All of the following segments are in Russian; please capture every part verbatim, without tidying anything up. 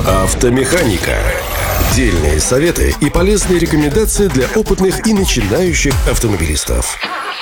Автомеханика. Дельные советы и полезные рекомендации для опытных и начинающих автомобилистов.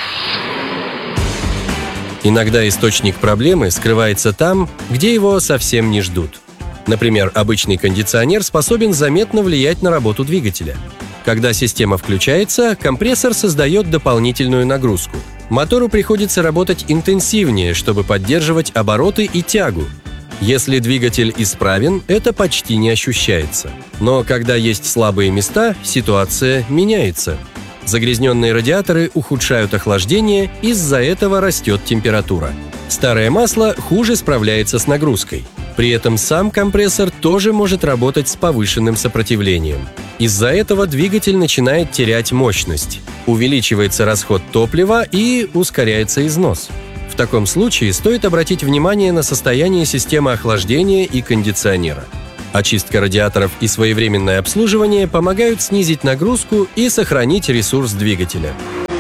Иногда источник проблемы скрывается там, где его совсем не ждут. Например, обычный кондиционер способен заметно влиять на работу двигателя. Когда система включается, компрессор создает дополнительную нагрузку. Мотору приходится работать интенсивнее, чтобы поддерживать обороты и тягу. Если двигатель исправен, это почти не ощущается. Но когда есть слабые места, ситуация меняется. Загрязненные радиаторы ухудшают охлаждение, из-за этого растет температура. Старое масло хуже справляется с нагрузкой. При этом сам компрессор тоже может работать с повышенным сопротивлением. Из-за этого двигатель начинает терять мощность, увеличивается расход топлива и ускоряется износ. В таком случае стоит обратить внимание на состояние системы охлаждения и кондиционера. Очистка радиаторов и своевременное обслуживание помогают снизить нагрузку и сохранить ресурс двигателя.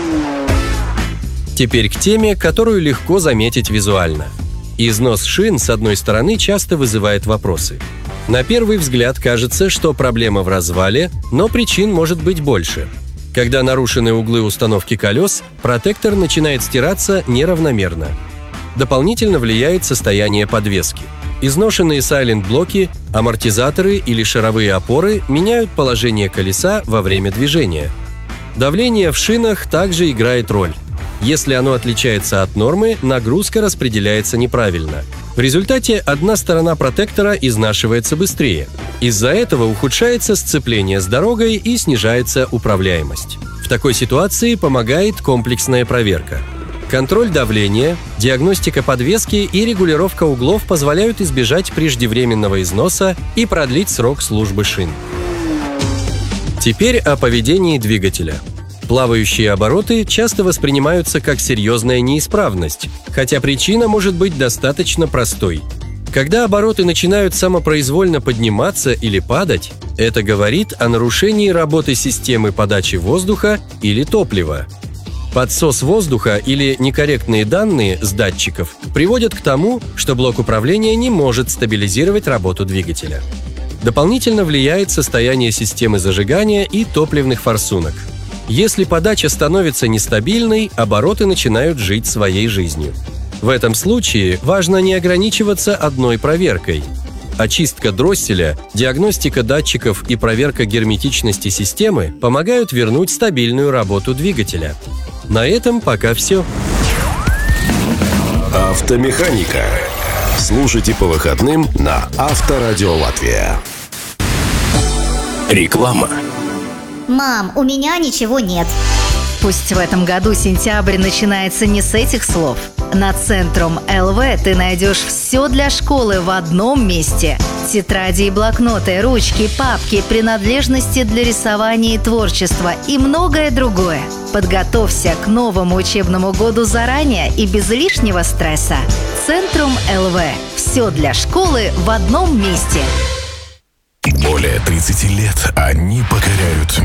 Теперь к теме, которую легко заметить визуально. Износ шин, с одной стороны, часто вызывает вопросы. На первый взгляд кажется, что проблема в развале, но причин может быть больше. Когда нарушены углы установки колес, протектор начинает стираться неравномерно. Дополнительно влияет состояние подвески. Изношенные сайлент-блоки, амортизаторы или шаровые опоры меняют положение колеса во время движения. Давление в шинах также играет роль. Если оно отличается от нормы, нагрузка распределяется неправильно. В результате одна сторона протектора изнашивается быстрее. Из-за этого ухудшается сцепление с дорогой и снижается управляемость. В такой ситуации помогает комплексная проверка. Контроль давления, диагностика подвески и регулировка углов позволяют избежать преждевременного износа и продлить срок службы шин. Теперь о поведении двигателя. Плавающие обороты часто воспринимаются как серьезная неисправность, хотя причина может быть достаточно простой. Когда обороты начинают самопроизвольно подниматься или падать, это говорит о нарушении работы системы подачи воздуха или топлива. Подсос воздуха или некорректные данные с датчиков приводят к тому, что блок управления не может стабилизировать работу двигателя. Дополнительно влияет состояние системы зажигания и топливных форсунок. Если подача становится нестабильной, обороты начинают жить своей жизнью. В этом случае важно не ограничиваться одной проверкой. Очистка дросселя, диагностика датчиков и проверка герметичности системы помогают вернуть стабильную работу двигателя. На этом пока все. Автомеханика. Слушайте по выходным на Авторадио Латвия. Реклама. Мам, у меня ничего нет. Пусть в этом году сентябрь начинается не с этих слов. На Центрум эл ви ты найдешь все для школы в одном месте. Тетради и блокноты, ручки, папки, принадлежности для рисования и творчества и многое другое. Подготовься к новому учебному году заранее и без лишнего стресса. Центрум эл ви. Все для школы в одном месте. Более тридцати лет они покоряют